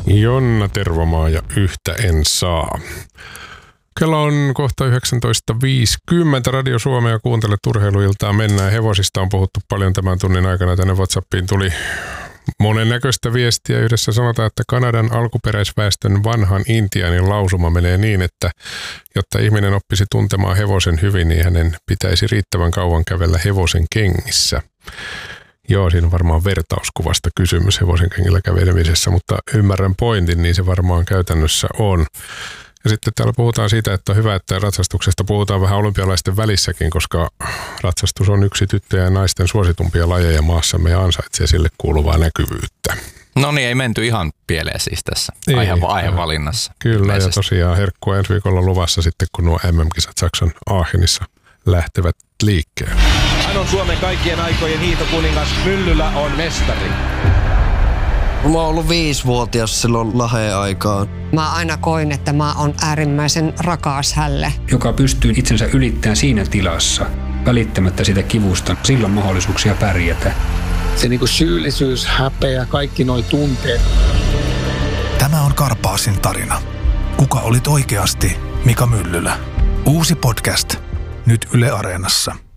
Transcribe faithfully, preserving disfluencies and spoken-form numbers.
Jonna Tervomaa ja Yhtä en saa. Kello on kohta yhdeksäntoista viisikymmentä. Radio Suomea kuuntelet urheiluiltaan. Mennään. Hevosista on puhuttu paljon tämän tunnin aikana. Tänne WhatsAppiin tuli monennäköistä viestiä. Yhdessä sanotaan, että Kanadan alkuperäisväestön vanhan intiaanin lausuma menee niin, että jotta ihminen oppisi tuntemaan hevosen hyvin, niin hänen pitäisi riittävän kauan kävellä hevosen kengissä. Joo, siinä on varmaan vertauskuvasta kysymys hevosen kengillä kävelemisessä, mutta ymmärrän pointin, niin se varmaan käytännössä on. Ja sitten täällä puhutaan siitä, että on hyvä, että ratsastuksesta puhutaan vähän olympialaisten välissäkin, koska ratsastus on yksi tyttöjen ja naisten suositumpia lajeja maassamme ja ansaitsee sille kuuluvaa näkyvyyttä. No niin, ei menty ihan pieleen siis tässä aihe, aihevalinnassa. Kyllä, ilmeisesti. Ja tosiaan herkkua ensi viikolla luvassa sitten, kun nuo M M-kisat Saksan Aachenissa lähtevät liikkeelle. Hän on Suomen kaikkien aikojen hiihtokuningas. Myllylä on mestari. Mä oon ollut viisivuotias silloin Laheen aikaan. Mä aina koin, että mä oon äärimmäisen rakas hälle. Joka pystyy itsensä ylittämään siinä tilassa, välittämättä sitä kivusta. Silloin mahdollisuuksia pärjätä. Se niinku syyllisyys, häpeä, kaikki noi tunteet. Tämä on Karpaasin tarina. Kuka olit oikeasti Mika Myllylä? Uusi podcast. Nyt Yle Areenassa.